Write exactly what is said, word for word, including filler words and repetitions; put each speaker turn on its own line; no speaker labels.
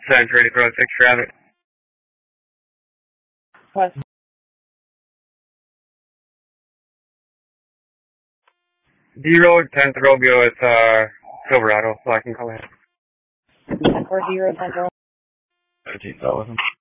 Century Pro six traffic.
West.
D-Road, tenth Romeo, it's uh, Silverado, black and color.
four zero ten.
thirteen thousand.